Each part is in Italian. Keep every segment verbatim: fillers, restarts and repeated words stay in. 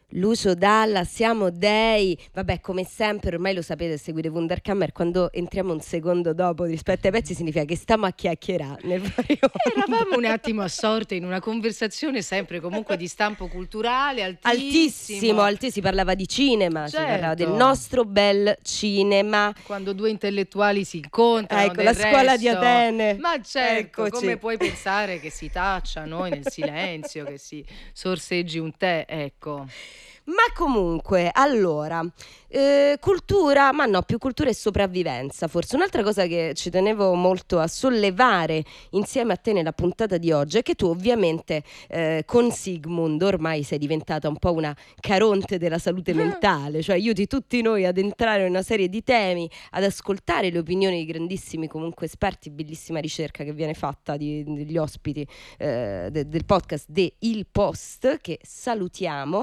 Lucio Dalla, siamo dei, vabbè, come sempre ormai lo sapete, seguire Wunderkammer, quando entriamo un secondo dopo rispetto ai pezzi significa che stiamo a chiacchierare nel Eravamo un attimo assorte in una conversazione sempre comunque di stampo culturale altissimo. altissimo, altissimo, si parlava di cinema, Certo. si parlava del nostro bel cinema. Quando due intellettuali si incontrano, ecco, del la scuola resto. di Atene. Ma certo, Eccoci. come puoi pensare che si taccia noi nel silenzio, che si sorseggi un tè, ecco. Ma comunque, allora, eh, cultura, ma no, più cultura e sopravvivenza, forse. Un'altra cosa che ci tenevo molto a sollevare insieme a te nella puntata di oggi è che tu ovviamente eh, con Sigmund ormai sei diventata un po' una caronte della salute mentale, cioè aiuti tutti noi ad entrare in una serie di temi, ad ascoltare le opinioni di grandissimi comunque esperti, bellissima ricerca che viene fatta di- degli ospiti eh, de- del podcast de Il Post, che salutiamo.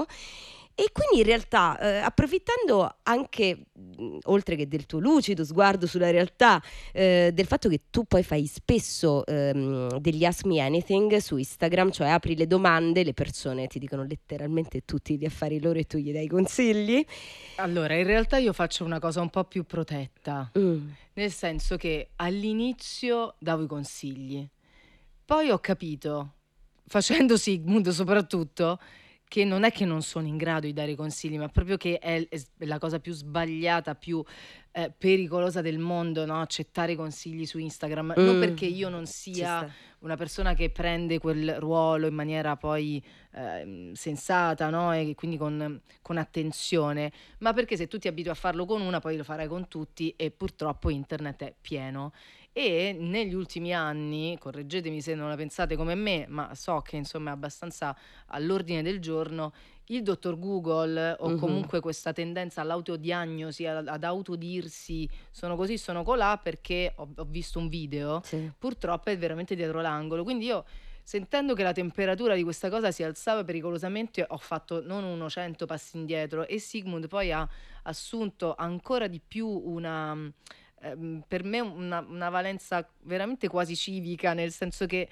E quindi in realtà, eh, approfittando anche, mh, oltre che del tuo lucido sguardo sulla realtà, eh, del fatto che tu poi fai spesso ehm, degli Ask Me Anything su Instagram, cioè apri le domande, le persone ti dicono letteralmente tutti gli affari loro e tu gli dai consigli. Allora, in realtà io faccio una cosa un po' più protetta, Mm. nel senso che all'inizio davo i consigli, poi ho capito, facendo Sigmund soprattutto, che non è che non sono in grado di dare consigli, ma proprio che è, è s- la cosa più sbagliata, più eh, pericolosa del mondo, no? Accettare consigli su Instagram. Non Mm. perché io non Ci sia sta. una persona che prende quel ruolo in maniera poi ehm, sensata, no? E quindi con, con attenzione, ma perché se tu ti abitui a farlo con una, poi lo farai con tutti e purtroppo internet è pieno. E negli ultimi anni, correggetemi se non la pensate come me, ma so che insomma è abbastanza all'ordine del giorno, il dottor Google o Mhm. comunque questa tendenza all'autodiagnosi, ad ad autodirsi sono così, sono colà perché ho, ho visto un video, Sì. purtroppo è veramente dietro l'angolo. Quindi io, sentendo che la temperatura di questa cosa si alzava pericolosamente, ho fatto non uno, cento passi indietro e Sigmund poi ha assunto ancora di più una, ehm, per me una, una valenza veramente quasi civica, nel senso che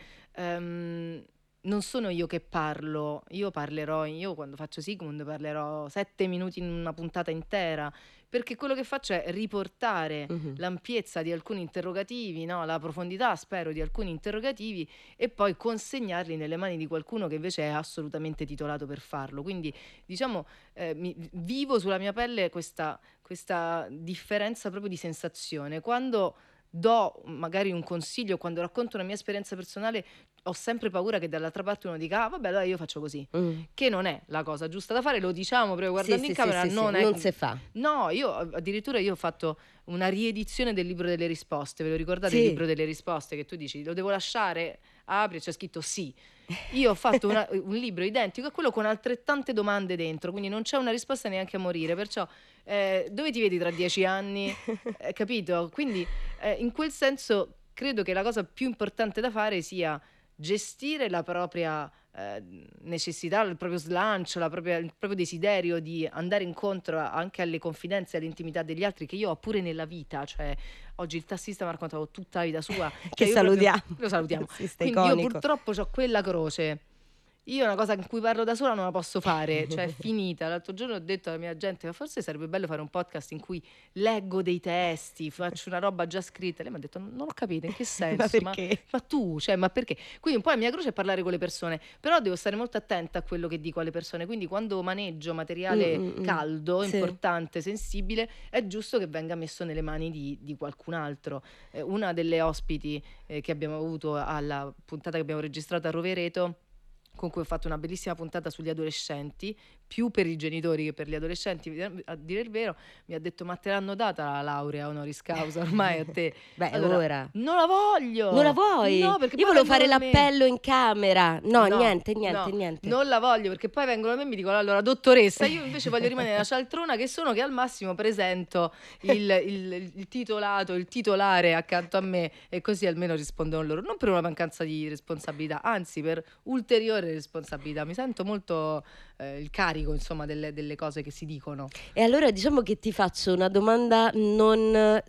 ehm, non sono io che parlo, io parlerò, io quando faccio Sigmund parlerò sette minuti in una puntata intera, perché quello che faccio è riportare Mhm. l'ampiezza di alcuni interrogativi, no? La profondità, spero, di alcuni interrogativi e poi consegnarli nelle mani di qualcuno che invece è assolutamente titolato per farlo. Quindi, diciamo, eh, mi- vivo sulla mia pelle questa, questa differenza proprio di sensazione. Quando do magari un consiglio, quando racconto una mia esperienza personale, ho sempre paura che dall'altra parte uno dica: ah, vabbè, allora io faccio così. Mm. Che non è la cosa giusta da fare, lo diciamo proprio Sì, guardando sì, in sì, camera, sì, sì, non è. non si fa. No, io addirittura io ho fatto una riedizione del libro delle risposte. Ve lo ricordate il Sì. libro delle risposte? Che tu dici: lo devo lasciare? Apri, c'è scritto sì. Io ho fatto una- un libro identico a quello con altrettante domande dentro, quindi non c'è una risposta neanche a morire. Perciò, eh, dove ti vedi tra dieci anni? Eh, capito? Quindi, eh, in quel senso, credo che la cosa più importante da fare sia gestire la propria eh, necessità, il proprio slancio, la propria- il proprio desiderio di andare incontro a- anche alle confidenze e all'intimità degli altri, che io ho pure nella vita. Cioè, oggi il tassista mi ha raccontato tutta la vita sua. Che Cioè, io proprio- salutiamo. lo salutiamo. Sì, sta Quindi io iconico. purtroppo ho quella croce. Io una cosa in cui parlo da sola non la posso fare, cioè è finita. L'altro giorno ho detto alla mia gente: ma forse sarebbe bello fare un podcast in cui leggo dei testi, faccio una roba già scritta. Lei mi ha detto: non ho capito in che senso, Ma ma, perché? ma tu, cioè, ma perché? Quindi un po' la mia croce è parlare con le persone, però devo stare molto attenta a quello che dico alle persone. Quindi quando maneggio materiale Mm, mm, mm. caldo, Sì. importante, sensibile, è giusto che venga messo nelle mani di, di qualcun altro. Eh, una delle ospiti eh, che abbiamo avuto alla puntata che abbiamo registrato a Rovereto, con cui ho fatto una bellissima puntata sugli adolescenti, più per i genitori che per gli adolescenti, a dire il vero, mi ha detto: ma te l'hanno data la laurea honoris causa ormai a te? Beh, Allora, ora. non la voglio! Non la vuoi? No, perché Io poi volevo fare vengono da me. l'appello in camera. No, No, niente, niente, no, niente. non la voglio, perché poi vengono da me e mi dicono: allora, dottoressa, io invece voglio rimanere la cialtrona che sono, che al massimo presento il, il- il titolato, il titolare accanto a me, e così almeno rispondono loro. Non per una mancanza di responsabilità, anzi per ulteriore responsabilità. Mi sento molto eh, il carico, insomma, delle, delle cose che si dicono. E allora diciamo che ti faccio una domanda non